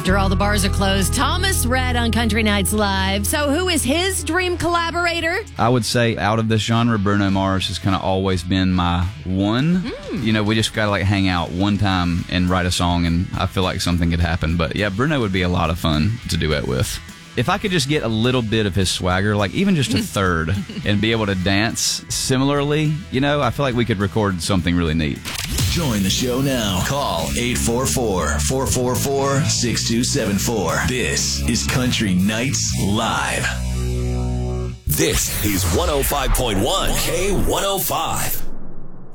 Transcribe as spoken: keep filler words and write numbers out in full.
After all the bars are closed, Thomas Rhett on Country Nights Live. So who is his dream collaborator? I would say out of this genre, Bruno Mars has kind of always been my one. Mm. You know, we just got to like hang out one time and write a song, and I feel like something could happen. But yeah, Bruno would be a lot of fun to duet with. If I could just get a little bit of his swagger, like even just a third, and be able to dance similarly, you know, I feel like we could record something really neat. Join the show now. Call eight four four, four four four, six two seven four. This is Country Nights Live. This is one oh five point one K one oh five.